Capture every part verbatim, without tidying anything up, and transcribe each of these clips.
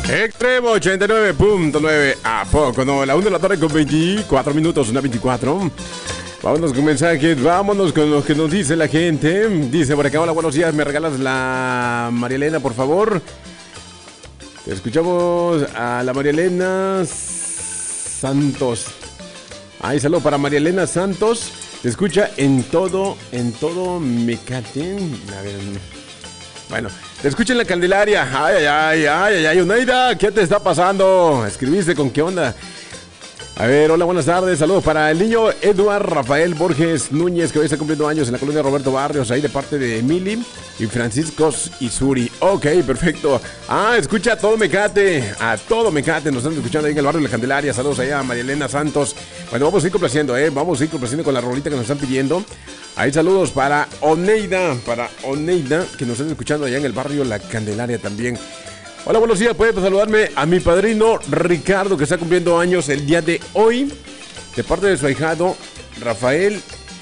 Extremo ochenta y nueve punto nueve. ¿A poco no? La una de la tarde con veinticuatro minutos, una veinticuatro. Vámonos con mensajes, vámonos con lo que nos dice la gente. Dice por acá, hola, buenos días, ¿me regalas la María Elena, por favor? Te escuchamos a la María Elena Santos. Ay, saludo para María Elena Santos. Te escucha en todo, en todo Mecate. A ver, bueno, te escucha en la Candelaria. Ay, ay, ay, ay, ay, ay, Oneida, ¿qué te está pasando? Escribiste con qué onda. A ver, hola, buenas tardes, saludos para el niño Eduard Rafael Borges Núñez, que hoy está cumpliendo años en la colonia Roberto Barrios, ahí de parte de Emily y Francisco Isuri. Ok, perfecto. Ah, escucha a todo Mecate, a todo Mecate, nos están escuchando ahí en el barrio de la Candelaria. Saludos allá a María Elena Santos. Bueno, vamos a ir complaciendo, eh, vamos a ir complaciendo con la rolita que nos están pidiendo. Ahí saludos para Oneida, para Oneida, que nos están escuchando allá en el barrio La Candelaria también. Hola, buenos días, puede saludarme a mi padrino Ricardo, que está cumpliendo años el día de hoy, de parte de su ahijado Rafael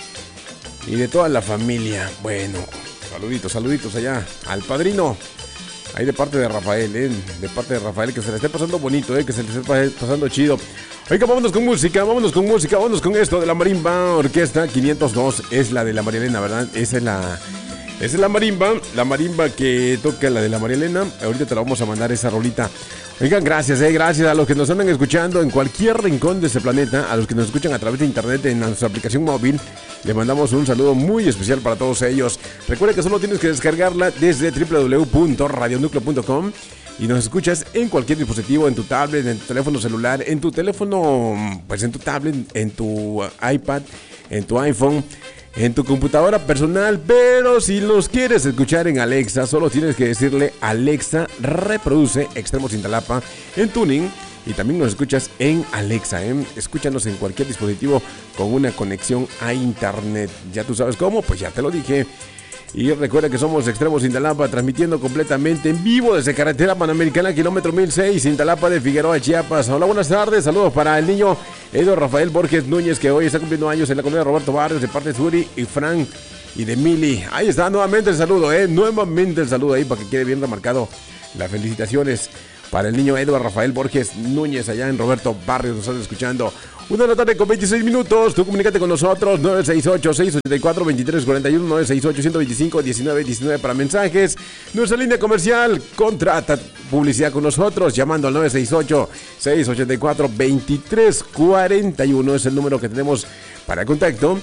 y de toda la familia. Bueno, saluditos, saluditos allá al padrino, ahí de parte de Rafael, ¿eh? De parte de Rafael, que se le esté pasando bonito, ¿eh? Que se le esté pasando chido. Oiga, vámonos con música, vámonos con música, vámonos con esto de la Marimba Orquesta quinientos dos, es la de la María Elena, ¿verdad? Esa es la... Esa es la marimba, la marimba que toca la de la María Elena. Ahorita te la vamos a mandar esa rolita. Oigan, gracias, eh, gracias a los que nos andan escuchando en cualquier rincón de este planeta, a los que nos escuchan a través de internet en nuestra aplicación móvil. Le mandamos un saludo muy especial para todos ellos. Recuerda que solo tienes que descargarla desde doble u doble u doble u punto radio núcleo punto com y nos escuchas en cualquier dispositivo, en tu tablet, en tu teléfono celular, en tu teléfono, pues en tu tablet, en tu iPad, en tu iPhone, en tu computadora personal. Pero si los quieres escuchar en Alexa, solo tienes que decirle: Alexa, reproduce Extremos Cintalapa en Tuning. Y también nos escuchas en Alexa, ¿eh? Escúchanos en cualquier dispositivo con una conexión a internet. Ya tú sabes cómo, pues ya te lo dije. Y recuerda que somos Extremos Cintalapa, transmitiendo completamente en vivo desde Carretera Panamericana, kilómetro mil seis, Cintalapa de Figueroa, Chiapas. Hola, buenas tardes, saludos para el niño Edo Rafael Borges Núñez, que hoy está cumpliendo años en la colonia Roberto Barrios, de parte de Suri y Frank y de Mili. Ahí está, nuevamente el saludo, eh, nuevamente el saludo ahí para que quede bien remarcado. Las felicitaciones para el niño Eduardo Rafael Borges Núñez, allá en Roberto Barrios, nos están escuchando. Una de la tarde con veintiséis minutos. Tú comunícate con nosotros, nueve seis ocho, seis ocho cuatro, dos tres cuatro uno, nueve seis ocho, uno dos cinco, diecinueve diecinueve para mensajes. Nuestra línea comercial, contrata publicidad con nosotros, llamando al nueve seis ocho, seis ocho cuatro, dos tres cuatro uno. Es el número que tenemos para contacto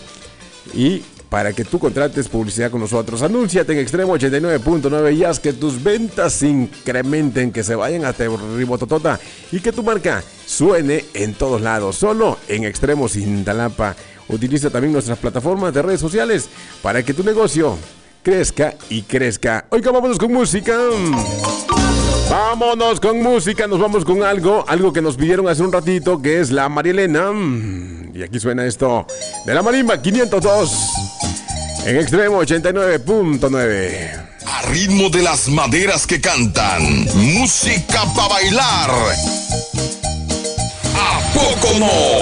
y para que tú contrates publicidad con nosotros. Anúnciate en Extremo ochenta y nueve punto nueve y haz que tus ventas se incrementen, que se vayan hasta Ribototota y que tu marca suene en todos lados, solo en Extremo Cintalapa. Utiliza también nuestras plataformas de redes sociales para que tu negocio crezca y crezca. Oiga, vámonos con música. Vámonos con música, nos vamos con algo, algo que nos pidieron hace un ratito, que es la María Elena. Y aquí suena esto de la Marimba quinientos dos en Extremo ochenta y nueve punto nueve. A ritmo de las maderas que cantan, música para bailar. ¿A poco no?